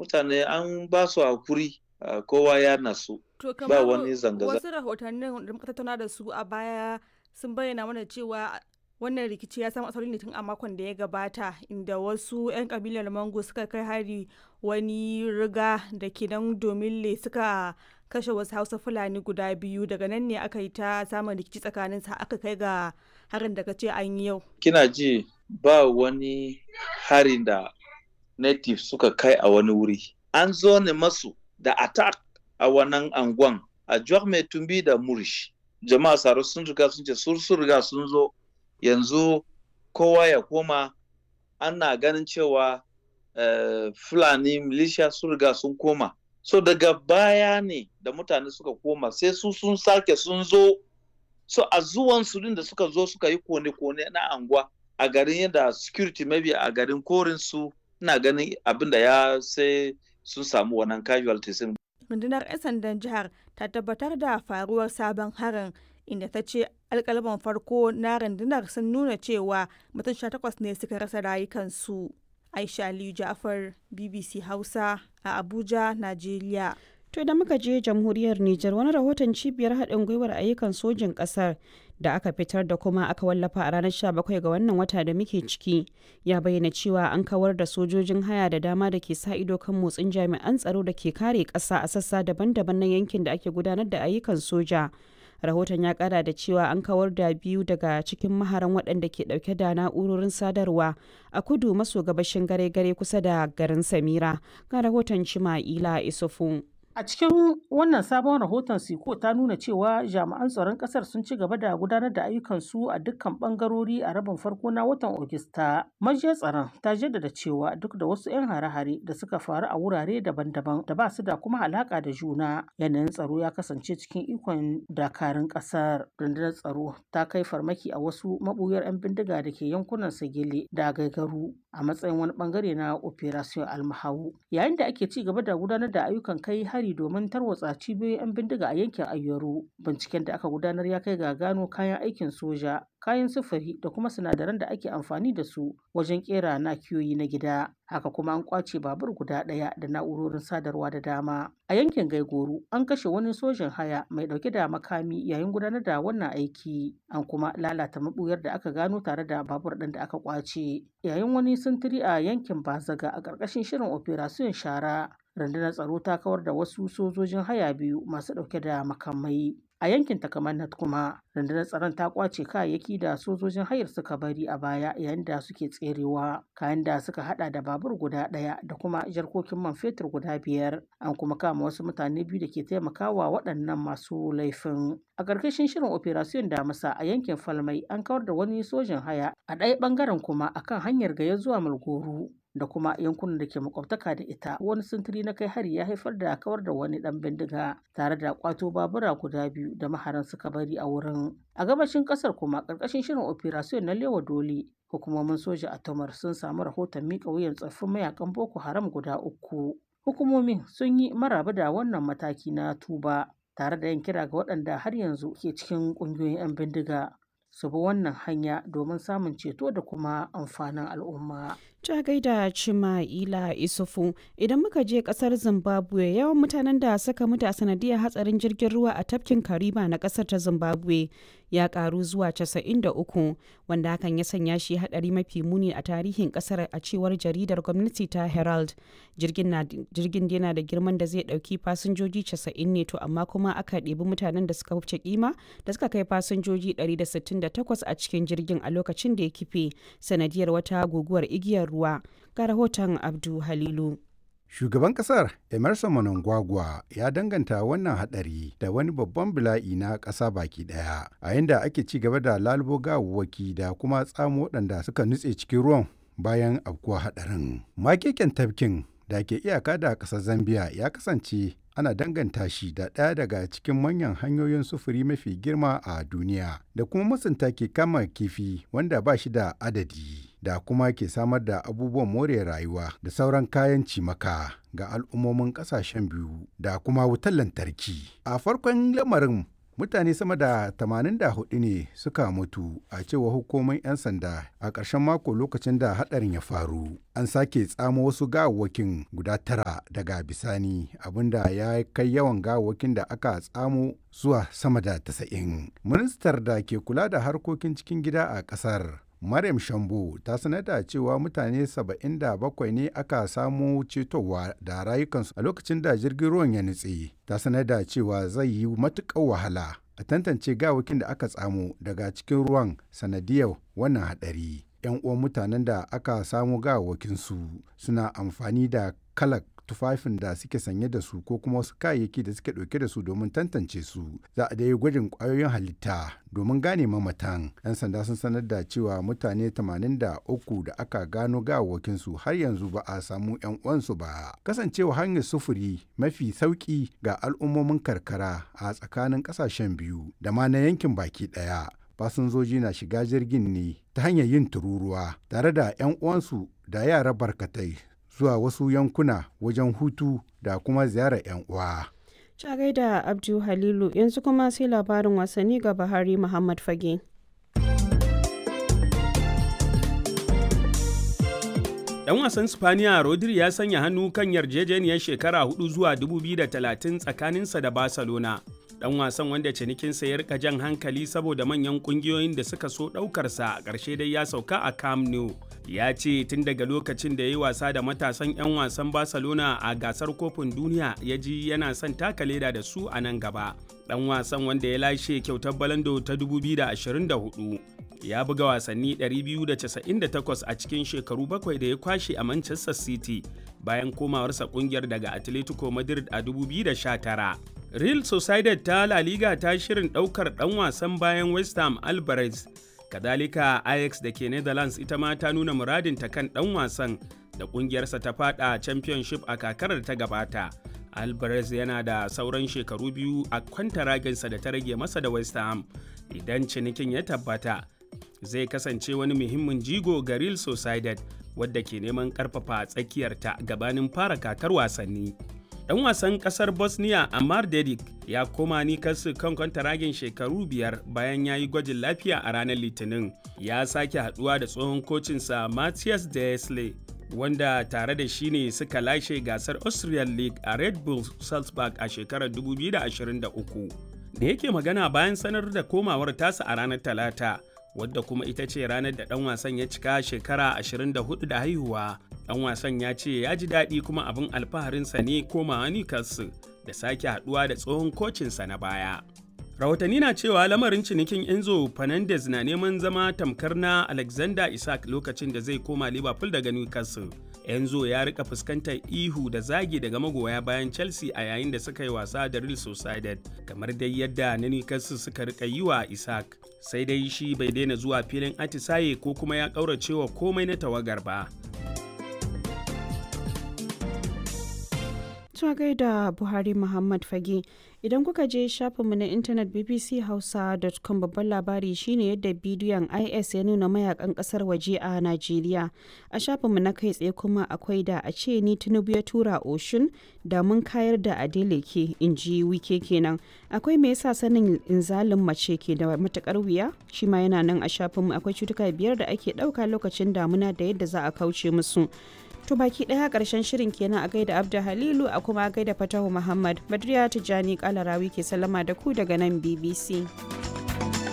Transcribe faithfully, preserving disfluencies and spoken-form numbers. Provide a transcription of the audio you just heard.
mutane an ba su hakuri, uh, kowa ya nasu. To Ba kamar wani zanga-zanga. wasu rahotannin da muka tattauna da su a baya sun bayyana mana cewa wannan rikici ya samu asali ne tun a makon da ya gabata, inda wasu 'yan kabilar Mango suka kai hari wani riga da ke nan Domille suka kashe wasu Hausa Fulani guda biyu. Daga nan ne aka yi ta samun rikici tsakanin sa aka kai ga harin da kace an yi yau. Kina ji ba wani harin da native suka kai a wani wuri. An zo ne masu da attack a wannan anguwan a Juak Mai Tumbi da Murish. Jama'a Saro sun riga sun ce sun riga sun zo, yanzu kowa ya koma. Ana ganin cewa uh, Fulani militia sun riga sun koma. So daga baya ne da mutane suka koma sai su sun sake sun zo. So a zuwan su din da suka zo suka yi kone-kone na anguwa a garin yadda security maybe a garin korin su, ina ganin abin da ya sai sun samu wannan casualties. Rundunar 'yan sandan jihar ta tabbatar da faruwar sabon harin, inda ta ce alkalaman farko na rundunar sun nuna cewa mutum sha takwas ne suka rasa rayukansu. Aisha Aliyu Ja'far, B B C Hausa a Abuja, Najeriya. To da muka je jamhuriyar Nijar, wani rahoton cibiyar haɗin gwiwar ayyukan sojin ƙasar da aka fitar da kuma aka wallafa a ranar sha bakwai ga wannan wata da muke ciki ya bayyana cewa an kawar da sojojin haya da dama da ke sa ido kan motsin jami'an tsaro da ke kare ƙasa a sassa daban-daban na yankin da ake gudanar da ayyukan soja. Rahoton ya kara da cewa an kawar da biyu daga cikin maharan waɗanda ke ɗauke da na'urorin sadarwa a kudu maso gabashin gare-gare kusa da garin Samira. Ga rahoton Cima'ila Isufu. A cikin wannan sabon rahoton Siko ta nuna cewa jami'an tsaron ƙasar sun ci gaba da gudanar da ayyukansu a dukkan ɓangarori a rabin farko na watan Ogista. Majiyar tsaron ta jaddada cewa duk da wasu 'yan hare-hare da suka faru a wurare daban-daban da ba su da kuma alaƙa da juna, yanayin tsaro ya kasance cikin ikon dakarun ƙasar. Rundunar tsaro ta kai farmaki a wasu maɓuyar 'yan bindiga da ke yankunan Sagele da Gaigaru a matsayin wani ɓangare na Operation Almahawu. Yayin da ake ci gaba da gudanar da ayyukan kai hari domin tarwatsa cibiyoyin 'yan bindiga a yankin Ayyaru. Binciken da aka gudanar ya kai ga gano kayan aikin soja, kayan sufuri da kuma sinadaran da ake amfani da su wajen kera nakiyoyi na gida. Haka kuma an kwace babur guda ɗaya da na'urorin sadarwa da dama. A yankin Gaigoru an kashe wani sojin haya mai ɗauke da makami yayin gudanar da wannan aiki. An kuma lalata mabuyar da aka gano tare da babur ɗin da aka kwace. Yayin wani sintiri a yankin Bazaga a ƙarƙashin shirin Operation Shara, rundunar tsaro ta kawar da wasu sojojin haya biyu masu ɗauke da makamai. A yankin Takamannet kuma rundunar tsaron ta kwace kayayyaki da sojojin hayar suka bari a baya yayin da suke tserewa. Kayan da suka hada da babur guda ɗaya da kuma jarkokin man fetur guda biyar. An kuma kama wasu mutane biyu da ke taimakawa waɗannan masu laifin. A ƙarƙashin shirin Operation Damisa a yankin Falmai an kawar da wani sojin haya, a ɗaya ɓangaren kuma akan hanyar Gaya zuwa Mulgoro da kuma yankunan da ke makwabtaka da ita. Wani sintiri na kai hari ya haifar da kawar da wani dan bindiga tare da kwato babura guda biyu da maharan suka bari a wurin. A gabashin kasar kuma karkashin shirin Operation na Lewa Dole, hukumomin soja a Tomar sun samu rahoton miƙa wuyan tsaffin mayakan Boko Haram guda uku. Hukumomin sun yi maraba da wannan mataki na tuba tare da yin kira ga waɗanda har yanzu ke cikin ƙungiyoyin 'yan bindiga su bi wannan hanya domin samun ceto da kuma amfanin al'umma. Ta gaida Cima'ila Isufu. Idan muka je kasar Zimbabwe, yawan mutanen da suka mutu a sanadiyar hatsarin jirgin ruwa a tafkin Kariba na kasar ta Zimbabwe ya karu zuwa casa'in da uku, wanda hakan ya sanya shi hadari mafi muni a tarihin kasar a cewar jaridar gwamnati ta Herald. Jirgin yana da girman da zai dauki fasinjoji casa'in ne, to amma kuma aka ɗebi mutanen da suka wuce kima da suka kai fasinjoji ɗari da sittin da takwas a cikin jirgin a lokacin da ya kife sanadiyar wata guguwar igiyar ruwa. Ga rahoton Abdu Halilu. Shugaban kasar Emerson Mnangagwa ya danganta wannan hadari da wani babban bala'i na ƙasa baki daya, a yanda ake ci gaba da lalubo gawawwaki da kuma tsamo waɗanda suka nutse cikin ruwan bayan afkuwa hadarin. Makeken tafkin da ke iyaka da ƙasar Zambia ya kasance ana danganta shi da ɗaya daga cikin manyan hanyoyin sufuri mafi girma a duniya, da kuma masunta ke kama kifi wanda ba shi da adadi, da kuma ke samar da abubuwan more rayuwa da sauran kayan cimaka ga al'ummomin ƙasashen biyu da kuma wutar lantarki. A farkon lamarin mutane sama da tamanin da hudu ne suka mutu a cewa hukumar 'yan sanda a ƙarshen mako lokacin da haɗarin ya faru. An sake tsamo wasu gawawwakin guda tara daga bisani abinda ya kai yawan gawawwakin da aka tsamo zuwa sama da tasa'in. Ministar da ke kula da harkokin cikin gida a ƙasar Maryam Shambo ta sanar da cewa mutane saba'in da bakwai ne aka samu cetowa da rayukansu a lokacin da jirgin ruwan ya nutse. Ta sanar da cewa zai yi matuƙar wahala a tantance gawakin da aka tsamo daga cikin ruwan sanadiyar wannan haɗari. 'Yan uwan mutanen da aka samu gawakinsu suna amfani da kalak tufafin da suke sanye da su ko kuma wasu kayayyaki da suke ɗauke da su domin tantance su. Za a dai gwajin ƙwayoyin halitta domin gane mamatan. 'Yan sanda sun sanar da cewa mutane tamanin da uku da aka gano gawawakinsu har yanzu ba a samu 'yan uwansu ba. Kasancewa hanyar sufuri mafi sauƙi ga al'ummomin karkara a tsakanin ƙasashen biyu da ma na yankin baki ɗaya. Fasinjoji na shiga jirgin ne ta hanyar yin tururuwa tare da 'yan uwansu da yara barkatai zuwa wasu yankuna wajen hutu da kuma ziyarar 'yan uwa. Ta gaida Abdu Halilu yanzu kuma sai labarin wasanni ga Buhari Muhammad Fage. Dan wasan Spaniya Rodri ya sanya hannu kan yarjejeniyar shekara hudu zuwa dubu biyu da talatin tsakaninsa da Barcelona. Dan wasan wanda cinikinsa ya rika jan hankali saboda manyan kungiyoyin da suka so ɗaukarsa a ƙarshe dai ya sauka a Camp Nou. Ya ce tun daga lokacin da ya yi wasa da matasan 'yan wasan Barcelona a gasar kofin duniya ya ji yana son taka leda da su a nan gaba. Dan wasan wanda ya lashe kyautar Balando ta dubu biyu da ashirin da hudu ya buga wasanni ɗari biyu da casa'in da takwas a cikin shekaru bakwai da ya kwashe a Manchester City bayan komawarsa kungiyar daga Atletico Madrid a dubu biyu da sha tara. Real Sociedad ta La Liga ta shirin ɗaukar ɗan wasan bayan West Ham Alvarez. Kadalika Ajax da ke Netherlands ita ma ta nuna muradinta kan ɗan wasan da ƙungiyarsa ta fada Championship a kakarar ta gabata. Alvarez yana da sauran shekaru biyu a kwantaraginsa da ta rage masa da West Ham. Idan cinikin ya tabbata, zai kasance wani muhimmin jigo ga Real Sociedad wadda ke neman ƙarfafa tsakiyarta gabanin fara kakar wasanni. Ɗan wasan ƙasar Bosnia Amar Dedic ya koma Newcastle kan kwantaragin shekaru biyar bayan ya yi gwajin lafiya a ranar Litinin. Ya sake haɗuwa da tsohon kocinsa Matthias Desley, wanda tare da shi ne suka lashe gasar Austrian League a Red Bull Salzburg a shekarar dubu biyu da ashirin da uku. Da yake magana bayan sanar da komawar tasa a ranar Talata, wadda kuma ita ce ranar da ɗan wasan ya cika shekara ashirin da hudu da haihuwa. Ɗan wasan ya ce ya ji daɗi kuma abin alfaharinsa ne komawa Newcastle da sake haɗuwa da tsohon kocinsa na baya. Rahotanni na cewa lamarin cinikin Enzo Fernandez na neman zama tamkar na Alexander Isak lokacin da zai koma Liverpool daga Newcastle. Enzo ya rika fuskantar ihu da zagi daga magoya bayan Chelsea a yayin da suka yi wasa da Real Sociedad, kamar dai yadda na Newcastle suka rika yi wa Isak. Sai dai shi bai daina zuwa filin atisaye ko kuma ya ƙauracewa komai na tawagar ba. Ta gaida Buhari Muhammad Fage. Idan kuka je shafinmu na intanet b b c hausa dot com babban labari shine yadda bidiyon I S ya nuna mayakan kasar waje a Najeriya. A shafinmu na kai tsaye kuma akwai da a ce ni Tinubu ya tura Oshun da mun kayar da Adeleke, in ji Wike kenan. Akwai me yasa sanin inzalin mace ke da matukar wuya? Shi ma yana nan a shafinmu. Akwai cutuka biyar da ake ɗauka lokacin damuna da yadda za a kauce musu. To baki daya karshen shirin kenan a gaida Abda Halilu a kuma gaida Fatahu Muhammad. Badriya Tijjani Kalarawi ke sallama da ku daga nan B B C.